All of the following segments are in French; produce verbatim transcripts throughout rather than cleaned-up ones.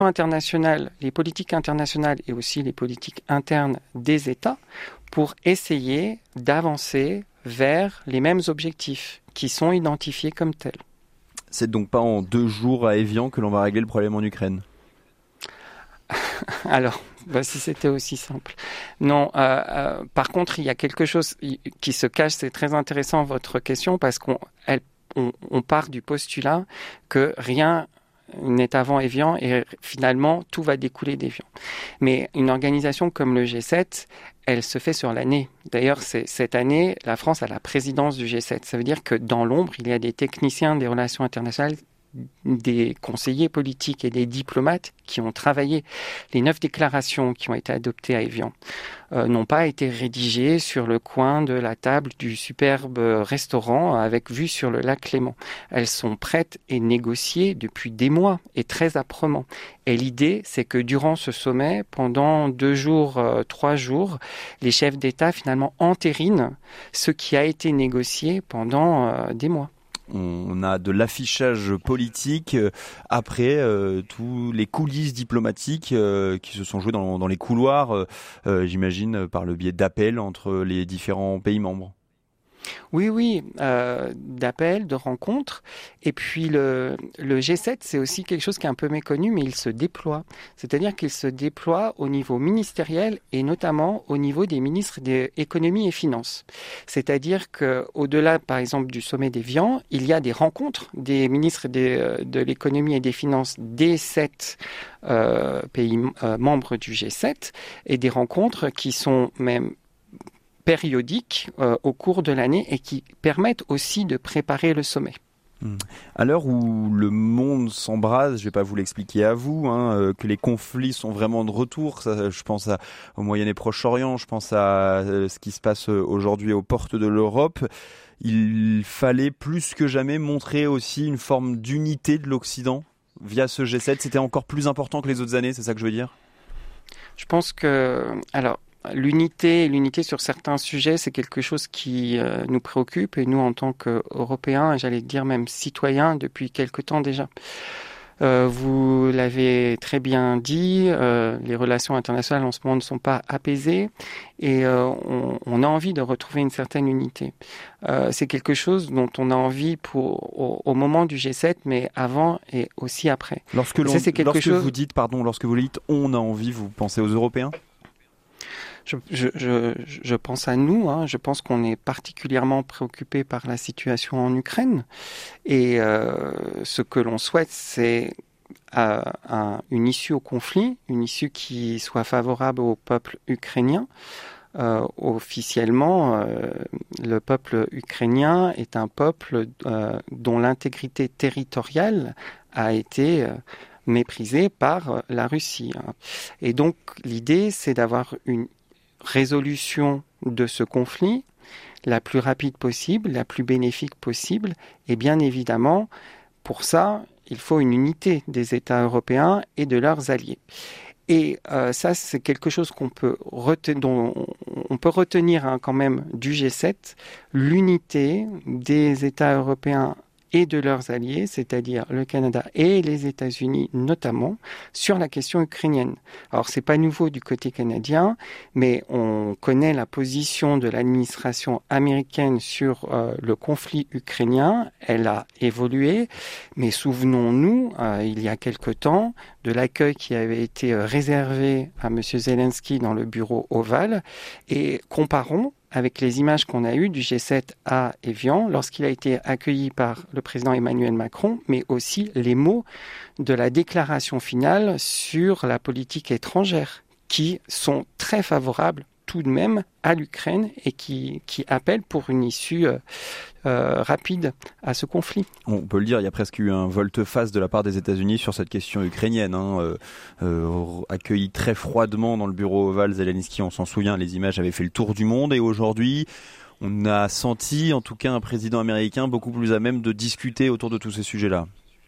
internationales, les politiques internationales et aussi les politiques internes des États pour essayer d'avancer vers les mêmes objectifs qui sont identifiés comme tels. C'est donc pas en deux jours à Évian que l'on va régler le problème en Ukraine? Alors, bah, si c'était aussi simple. Non, euh, euh, par contre, il y a quelque chose qui se cache, c'est très intéressant votre question, parce qu'on elle, on, on part du postulat que rien n'est avant Évian et finalement tout va découler d'Évian. Mais une organisation comme le G sept, elle se fait sur l'année. D'ailleurs, c'est, cette année, la France a la présidence du G sept. Ça veut dire que dans l'ombre, il y a des techniciens des relations internationales, des conseillers politiques et des diplomates qui ont travaillé. Les neuf déclarations qui ont été adoptées à Évian euh, n'ont pas été rédigées sur le coin de la table du superbe restaurant avec vue sur le lac Léman. Elles sont prêtes et négociées depuis des mois et très âprement. Et l'idée, c'est que durant ce sommet, pendant deux jours, euh, trois jours, les chefs d'État finalement entérinent ce qui a été négocié pendant euh, des mois. On a de l'affichage politique après euh, tous les coulisses diplomatiques euh, qui se sont jouées dans, dans les couloirs, euh, euh, j'imagine, par le biais d'appels entre les différents pays membres. Oui, oui, euh, d'appels, de rencontres. Et puis le, le G sept, c'est aussi quelque chose qui est un peu méconnu, mais il se déploie. C'est-à-dire qu'il se déploie au niveau ministériel et notamment au niveau des ministres de l'économie et finances. C'est-à-dire qu'au-delà, par exemple, du sommet d'Évian, il y a des rencontres des ministres de, de l'économie et des finances des sept euh, pays euh, membres du G sept et des rencontres qui sont même périodiques euh, au cours de l'année et qui permettent aussi de préparer le sommet. À l'heure où le monde s'embrase, je ne vais pas vous l'expliquer à vous, hein, euh, que les conflits sont vraiment de retour, ça, je pense à, au Moyen et Proche-Orient, je pense à euh, ce qui se passe aujourd'hui aux portes de l'Europe, il fallait plus que jamais montrer aussi une forme d'unité de l'Occident via ce G sept. C'était encore plus important que les autres années, c'est ça que je veux dire ? Je pense que... Alors, L'unité, l'unité sur certains sujets, c'est quelque chose qui euh, nous préoccupe et nous, en tant qu'Européens, j'allais dire même citoyens, depuis quelque temps déjà. Euh, vous l'avez très bien dit, euh, les relations internationales en ce moment ne sont pas apaisées et euh, on, on a envie de retrouver une certaine unité. Euh, c'est quelque chose dont on a envie pour, au, au moment du G sept, mais avant et aussi après. Lorsque, l'on, ça, c'est quelque lorsque chose... vous dites, pardon, lorsque vous dites on a envie, vous pensez aux Européens ? Je, je, je, je pense à nous, hein. Je pense qu'on est particulièrement préoccupé par la situation en Ukraine et euh, ce que l'on souhaite, c'est euh, un, une issue au conflit, une issue qui soit favorable au peuple ukrainien. Euh, officiellement, euh, le peuple ukrainien est un peuple euh, dont l'intégrité territoriale a été... Euh, méprisée par la Russie. Et donc, l'idée, c'est d'avoir une résolution de ce conflit la plus rapide possible, la plus bénéfique possible. Et bien évidemment, pour ça, il faut une unité des États européens et de leurs alliés. Et euh, ça, c'est quelque chose qu'on peut reten- dont on peut retenir hein, quand même du G sept, l'unité des États européens et de leurs alliés, c'est-à-dire le Canada et les États-Unis notamment, sur la question ukrainienne. Alors, c'est pas nouveau du côté canadien, mais on connaît la position de l'administration américaine sur euh, le conflit ukrainien. Elle a évolué, mais souvenons-nous, euh, il y a quelque temps, de l'accueil qui avait été réservé à M. Zelensky dans le bureau ovale, et comparons avec les images qu'on a eues du G sept à Évian, lorsqu'il a été accueilli par le président Emmanuel Macron, mais aussi les mots de la déclaration finale sur la politique étrangère, qui sont très favorables tout de même à l'Ukraine et qui, qui appellent pour une issue euh, euh, rapide à ce conflit. On peut le dire, il y a presque eu un volte-face de la part des États-Unis sur cette question ukrainienne. Hein, euh, euh, accueilli très froidement dans le bureau ovale, Zelensky, on s'en souvient, les images avaient fait le tour du monde. Et aujourd'hui, on a senti en tout cas un président américain beaucoup plus à même de discuter autour de tous ces sujets-là.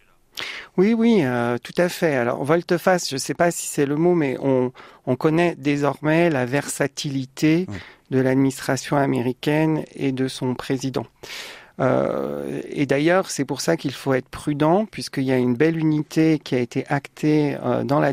Oui, oui, euh, tout à fait. Alors, volte-face, je ne sais pas si c'est le mot, mais on, on connaît désormais la versatilité oui. de l'administration américaine et de son président. Euh, et d'ailleurs, c'est pour ça qu'il faut être prudent, puisqu'il y a une belle unité qui a été actée euh, dans la